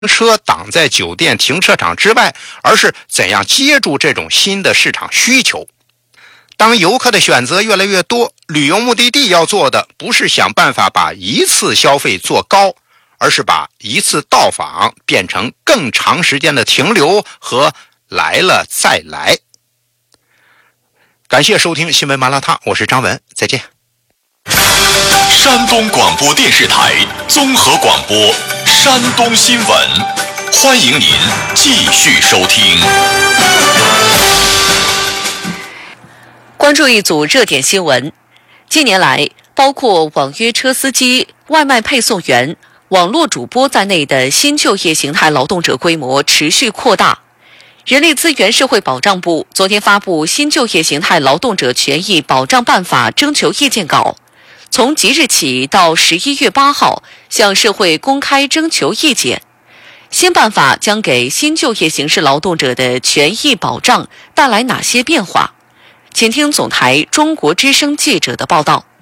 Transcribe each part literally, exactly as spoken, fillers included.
车挡在酒店停车场之外，而是怎样接住这种新的市场需求。当游客的选择越来越多，旅游目的地要做的不是想办法把一次消费做高，而是把一次到访变成更长时间的停留和来了再来。感谢收听新闻麻辣烫，我是张文，再见。 山东广播电视台综合广播山东新闻，欢迎您继续收听。 关注一组热点新闻。近年来，包括网约车司机、外卖配送员、网络主播在内的新就业形态劳动者规模持续扩大。人力资源社会保障部昨天发布《新就业形态劳动者权益保障办法》征求意见稿，从即日起到十一月八号向社会公开征求意见。新办法将给新就业形式劳动者的权益保障带来哪些变化？请听总台中国之声记者的报道。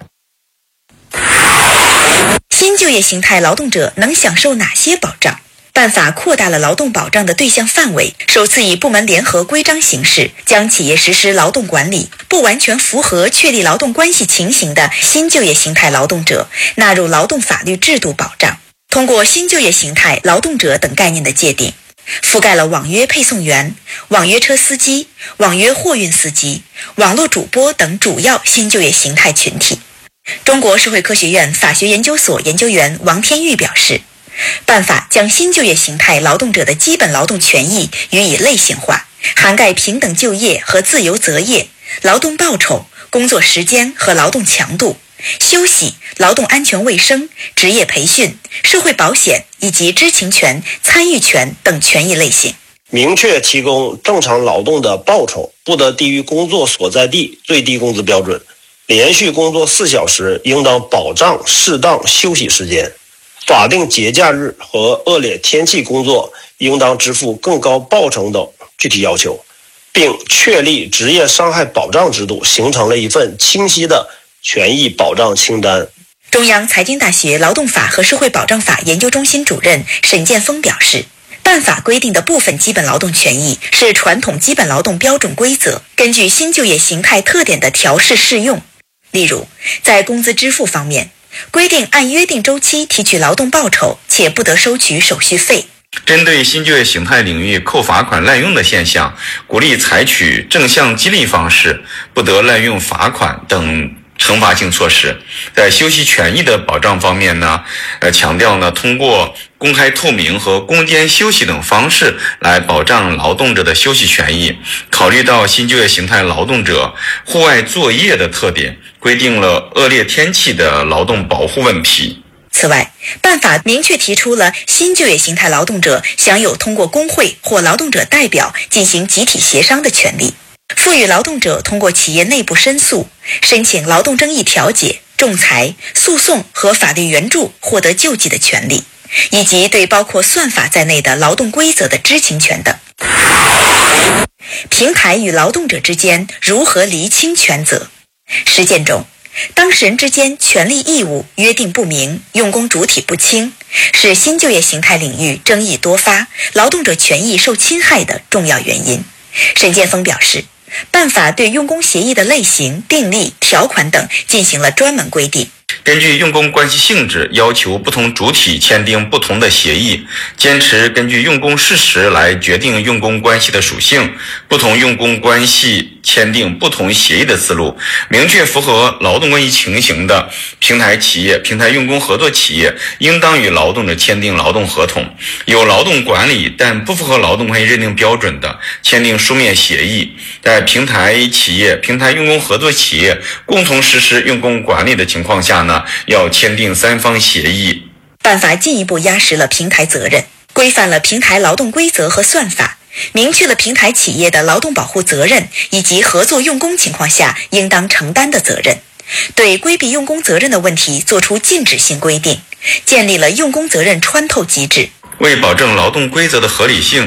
新就业形态劳动者能享受哪些保障？办法扩大了劳动保障的对象范围，首次以部门联合规章形式，将企业实施劳动管理不完全符合确立劳动关系情形的新就业形态劳动者纳入劳动法律制度保障。通过新就业形态劳动者等概念的界定，覆盖了网约配送员、网约车司机、网约货运司机、网络主播等主要新就业形态群体。中国社会科学院法学研究所研究员王天玉表示，办法将新就业形态劳动者的基本劳动权益予以类型化，涵盖平等就业和自由择业、劳动报酬、工作时间和劳动强度、休息、劳动安全卫生、职业培训、社会保险以及知情权、参与权等权益类型。 明确提供正常劳动的报酬不得低于工作所在地最低工资标准，连续工作四小时应当保障适当休息时间，法定节假日和恶劣天气工作应当支付更高报酬等具体要求，并确立职业伤害保障制度，形成了一份清晰的权益保障清单。 中央财经大学劳动法和社会保障法研究中心主任沈建峰表示，办法规定的部分基本劳动权益是传统基本劳动标准规则根据新就业形态特点的调试适用。例如，在工资支付方面，规定按约定周期提取劳动报酬，且不得收取手续费。 针对新就业形态领域扣罚款滥用的现象，鼓励采取正向激励方式，不得滥用罚款等惩罚性措施。在休息权益的保障方面呢，呃，强调呢，通过公开透明和攻坚休息等方式来保障劳动者的休息权益。考虑到新就业形态劳动者户外作业的特点，规定了恶劣天气的劳动保护问题。 此外，办法明确提出了新就业形态劳动者享有通过工会或劳动者代表进行集体协商的权利，赋予劳动者通过企业内部申诉、申请劳动争议调解、仲裁、诉讼和法律援助获得救济的权利，以及对包括算法在内的劳动规则的知情权等。平台与劳动者之间如何厘清权责？实践中，当事人之间权利义务约定不明，用工主体不清，是新就业形态领域争议多发、劳动者权益受侵害的重要原因。沈建峰表示，办法对用工协议的类型、订立、条款等进行了专门规定。 根据用工关系性质，要求不同主体签订不同的协议，坚持根据用工事实来决定用工关系的属性，不同用工关系签订不同协议的思路，明确符合劳动关系情形的平台企业、平台用工合作企业应当与劳动者签订劳动合同，有劳动管理但不符合劳动关系认定标准的，签订书面协议。在平台企业、平台用工合作企业共同实施用工管理的情况下呢，要签订三方协议。 办法进一步压实了平台责任，规范了平台劳动规则和算法，明确了平台企业的劳动保护责任以及合作用工情况下应当承担的责任，对规避用工责任的问题作出禁止性规定，建立了用工责任穿透机制。 为保证劳动规则的合理性，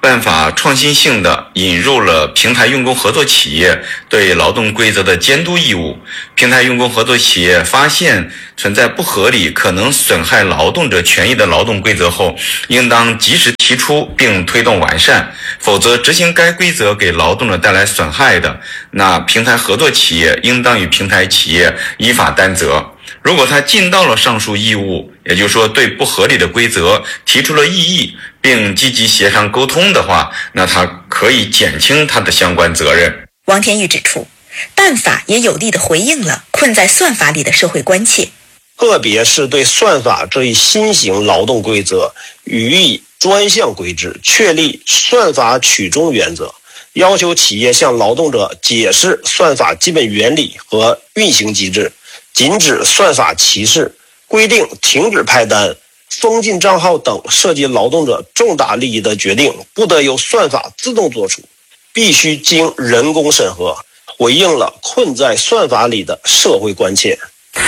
办法创新性地引入了平台用工合作企业对劳动规则的监督义务。平台用工合作企业发现存在不合理、可能损害劳动者权益的劳动规则后，应当及时提出并推动完善，否则执行该规则给劳动者带来损害的，那平台合作企业应当与平台企业依法担责。如果他尽到了上述义务，也就是说对不合理的规则提出了异议，并积极协商沟通的话，那他可以减轻他的相关责任。 王天玉指出，办法也有力地回应了困在算法里的社会关切， 个别是对算法这一新型劳动规则予以专项规制，确立算法取中原则，要求企业向劳动者解释算法基本原理和运行机制，禁止算法歧视，规定停止派单、封禁账号等涉及劳动者重大利益的决定不得由算法自动作出，必须经人工审核，回应了困在算法里的社会关切。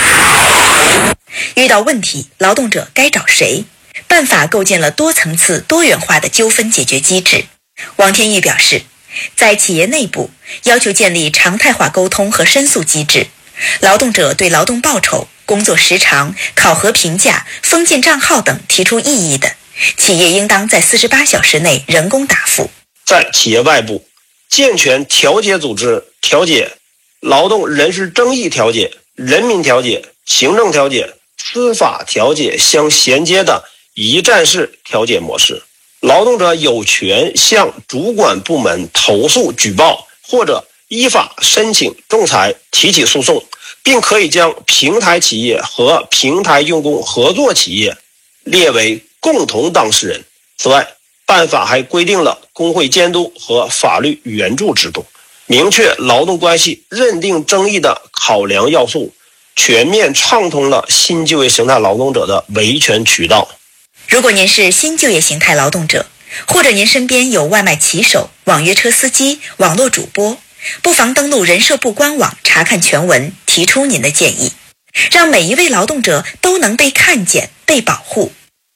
遇到问题，劳动者该找谁？办法构建了多层次多元化的纠纷解决机制。王天玉表示，在企业内部要求建立常态化沟通和申诉机制，劳动者对劳动报酬、工作时长、考核评价、封禁账号等提出异议的，企业应当在四十八小时内人工答复。 在企业外部，健全调解组织调解、劳动人事争议调解、人民调解、行政调解、司法调解相衔接的一站式调解模式。劳动者有权向主管部门投诉举报，或者依法申请仲裁提起诉讼，并可以将平台企业和平台用工合作企业列为共同当事人。此外，办法还规定了工会监督和法律援助制度，明确劳动关系认定争议的考量要素，全面畅通了新就业形态劳动者的维权渠道。 如果您是新就业形态劳动者，或者您身边有外卖骑手、网约车司机、网络主播，不妨登录人社部官网查看全文，提出您的建议，让每一位劳动者都能被看见、被保护。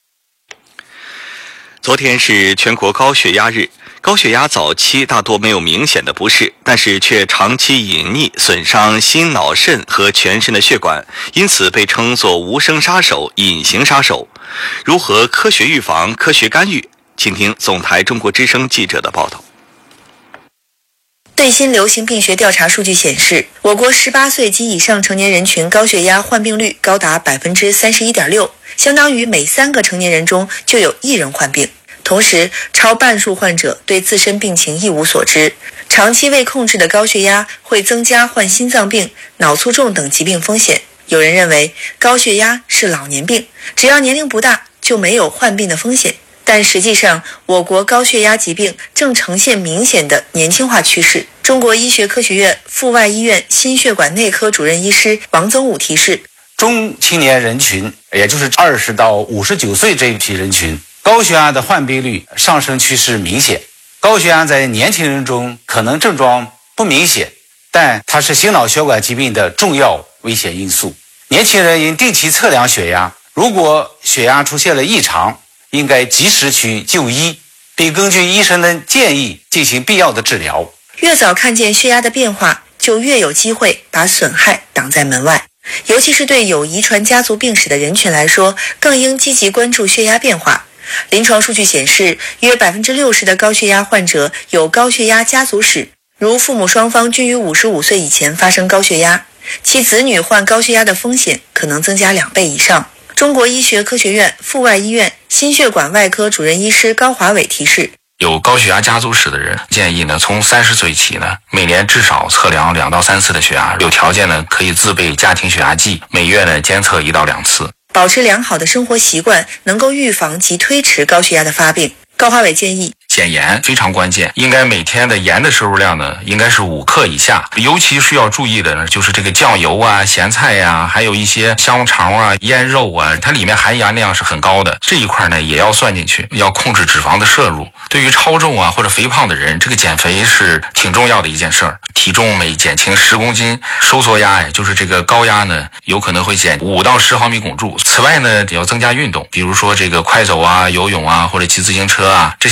昨天是全国高血压日，高血压早期大多没有明显的不适，但是却长期隐匿，损伤心脑肾和全身的血管，因此被称作无声杀手、隐形杀手。如何科学预防、科学干预？请听总台中国之声记者的报道。 最新流行病学调查数据显示，我国十八岁及以上成年人群高血压患病率高达 百分之三十一点六， 相当于每三个成年人中就有一人患病。同时，超半数患者对自身病情一无所知。长期未控制的高血压会增加患心脏病、脑卒中等疾病风险。有人认为高血压是老年病，只要年龄不大就没有患病的风险。但实际上，我国高血压疾病正呈现明显的年轻化趋势。中国医学科学院阜外医院心血管内科主任医师王增武提示， 中青年人群，也就是二十到五十九岁这一批人群，高血压的患病率上升趋势明显。高血压在年轻人中可能症状不明显，但它是心脑血管疾病的重要危险因素。年轻人应定期测量血压，如果血压出现了异常，应该及时去就医，并根据医生的建议进行必要的治疗。 越早看见血压的变化，就越有机会把损害挡在门外。尤其是对有遗传家族病史的人群来说，更应积极关注血压变化。临床数据显示，约 百分之六十 的高血压患者有高血压家族史，如父母双方均于五十五岁以前发生高血压，其子女患高血压的风险可能增加两倍以上。中国医学科学院阜外医院心血管外科主任医师高华伟提示， 有高血压家族史的人，建议呢从三十岁起呢，每年至少测量两到三次的血压，有条件呢可以自备家庭血压计，每月呢监测一到两次。 保持良好的生活习惯，能够预防及推迟高血压的发病。高华伟建议， 减盐非常关键，应该每天的盐的摄入量呢，应该是五克以下。尤其需要注意的呢，就是这个酱油啊、咸菜呀、啊，还有一些香肠啊、腌肉啊，它里面含盐量是很高的，这一块呢也要算进去，要控制脂肪的摄入。对于超重啊或者肥胖的人，这个减肥是挺重要的一件事儿。体重每减轻十公斤，收缩压呀，就是这个高压呢，有可能会减五到十毫米汞柱。此外呢，也要增加运动，比如说这个快走啊、游泳啊，或者骑自行车啊，这些都是很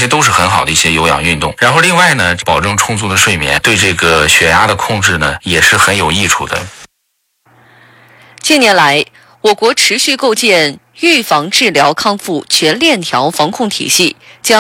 好的一些有氧运动。然后另外呢，保证充足的睡眠，对这个血压的控制呢也是很有益处的。 近年来，我国持续构建预防、治疗、康复全链条防控体系，将